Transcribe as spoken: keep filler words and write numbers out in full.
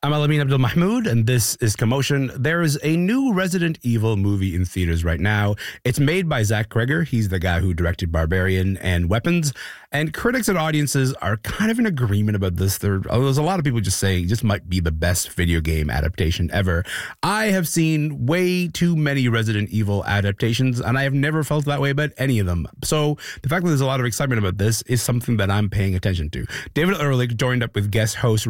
I'm Alamin Abdul Mahmoud, and this is Commotion. There is a new Resident Evil movie in theaters right now. It's made by Zach Kreger. He's the guy who directed Barbarian and Weapons. And critics and audiences are kind of in agreement about this. There, there's a lot of people just saying this might be the best video game adaptation ever. I have seen way too many Resident Evil adaptations, and I have never felt that way about any of them. So the fact that there's a lot of excitement about this is something that I'm paying attention to. David Ehrlich joined up with guest host